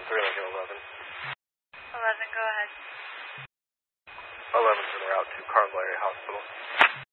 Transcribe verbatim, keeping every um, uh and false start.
three Lincoln eleven. eleven, go ahead. eleven's en route to Carmel Area Hospital.